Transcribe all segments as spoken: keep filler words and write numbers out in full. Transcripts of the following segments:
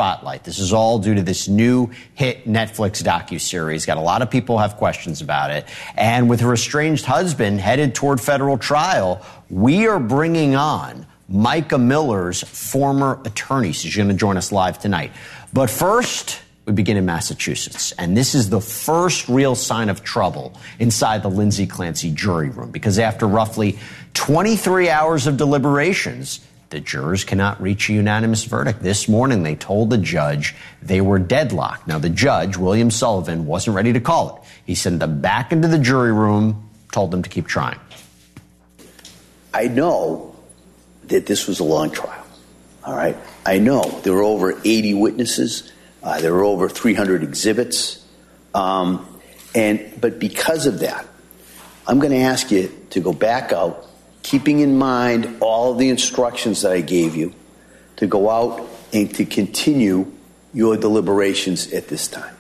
spotlight. This is all due to this new hit Netflix docuseries. Got a lot of people have questions about it. And with her estranged husband headed toward federal trial, we are bringing on Micah Miller's former attorney. She's going to join us live tonight. But first, we begin in Massachusetts. And this is the first real sign of trouble inside the Lindsay Clancy jury room, because after roughly twenty-three hours of deliberations, the jurors cannot reach a unanimous verdict. This morning, they told the judge they were deadlocked. Now, the judge, William Sullivan, wasn't ready to call it. He sent them back into the jury room, told them to keep trying. I know that this was a long trial, all right? I know there were over eighty witnesses. Uh, there were over three hundred exhibits. Um, and but because of that, I'm going to ask you to go back out, keeping in mind all of the instructions that I gave you, to go out and to continue your deliberations at this time.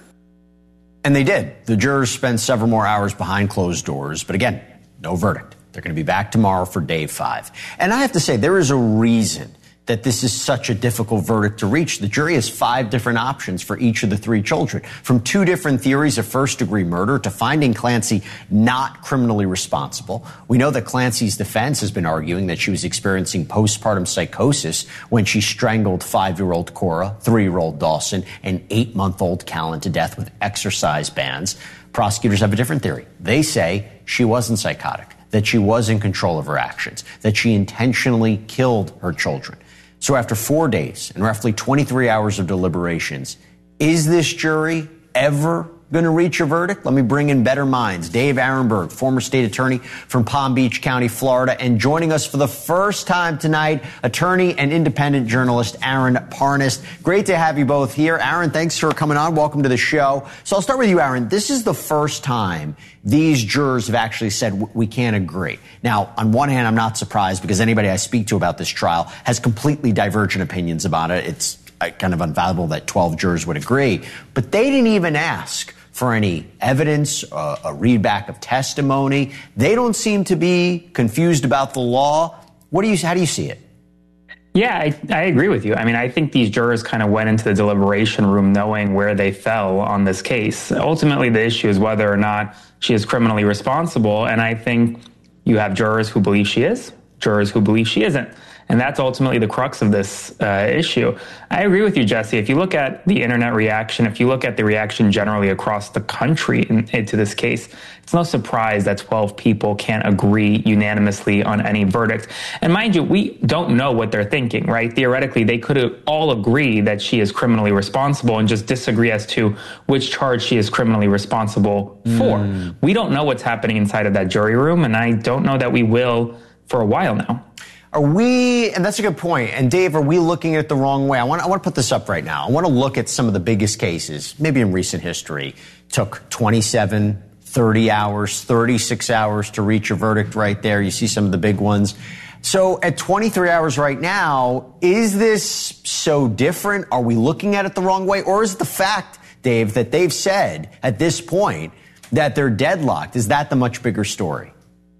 And they did. The jurors spent several more hours behind closed doors. But again, no verdict. They're going to be back tomorrow for day five. And I have to say, there is a reason that this is such a difficult verdict to reach. The jury has five different options for each of the three children, from two different theories of first-degree murder to finding Clancy not criminally responsible. We know that Clancy's defense has been arguing that she was experiencing postpartum psychosis when she strangled five-year-old Cora, three-year-old Dawson, and eight-month-old Callan to death with exercise bands. Prosecutors have a different theory. They say she wasn't psychotic, that she was in control of her actions, that she intentionally killed her children. So after four days and roughly twenty-three hours of deliberations, is this jury ever going to reach a verdict? Let me bring in better minds. Dave Aronberg, former state attorney from Palm Beach County, Florida, and joining us for the first time tonight, attorney and independent journalist Aaron Parnas. Great to have you both here. Aaron, thanks for coming on. Welcome to the show. So I'll start with you, Aaron. This is the first time these jurors have actually said we can't agree. Now, on one hand, I'm not surprised because anybody I speak to about this trial has completely divergent opinions about it. It's kind of unfathomable that twelve jurors would agree. But they didn't even ask for any evidence, uh, a readback of testimony. They don't seem to be confused about the law. What do you, how do you see it? Yeah, I, I agree with you. I mean, I think these jurors kind of went into the deliberation room knowing where they fell on this case. Ultimately, the issue is whether or not she is criminally responsible. And I think you have jurors who believe she is, jurors who believe she isn't. And that's ultimately the crux of this uh, issue. I agree with you, Jesse. If you look at the internet reaction, if you look at the reaction generally across the country in, into this case, it's no surprise that twelve people can't agree unanimously on any verdict. And mind you, we don't know what they're thinking, right? Theoretically, they could all agree that she is criminally responsible and just disagree as to which charge she is criminally responsible for. Mm. We don't know what's happening inside of that jury room, and I don't know that we will for a while now. Are we, and that's a good point, and Dave, are we looking at it the wrong way? I want, I want to put this up right now. I want to look at some of the biggest cases, maybe in recent history, took twenty-seven, thirty hours, thirty-six hours to reach a verdict right there. You see some of the big ones. So at twenty-three hours right now, is this so different? Are we looking at it the wrong way? Or is it the fact, Dave, that they've said at this point that they're deadlocked? Is that the much bigger story?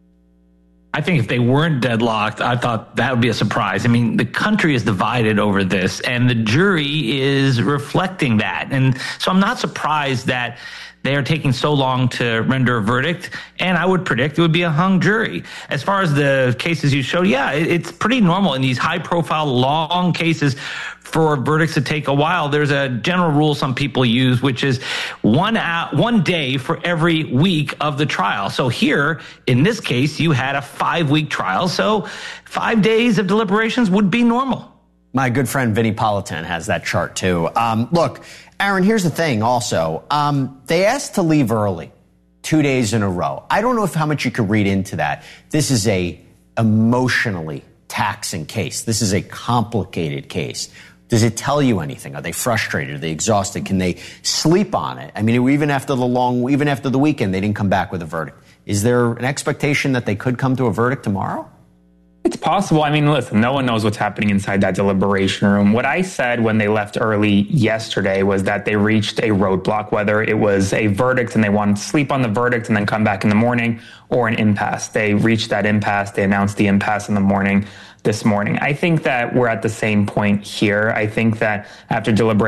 I think if they weren't deadlocked, I thought that would be a surprise. I mean, the country is divided over this, and the jury is reflecting that. And so I'm not surprised that they are taking so long to render a verdict, and I would predict it would be a hung jury. As far as the cases you showed, yeah, it's pretty normal in these high-profile, long cases for verdicts to take a while. There's a general rule some people use, which is one hour, one day for every week of the trial. So here, in this case, you had a five-week trial, so five days of deliberations would be normal. My good friend Vinny Politan has that chart, too. Um, look, Aaron, here's the thing also. Um, they asked to leave early, two days in a row. I don't know if how much you could read into that. This is a emotionally taxing case. This is a complicated case. Does it tell you anything? Are they frustrated? Are they exhausted? Can they sleep on it? I mean, even after the long, even after the weekend, they didn't come back with a verdict. Is there an expectation that they could come to a verdict tomorrow? It's possible. I mean, listen, no one knows what's happening inside that deliberation room. What I said when they left early yesterday was that they reached a roadblock, whether it was a verdict and they wanted to sleep on the verdict and then come back in the morning, or an impasse. They reached that impasse. They announced the impasse in the morning this morning. I think that we're at the same point here. I think that after deliberation,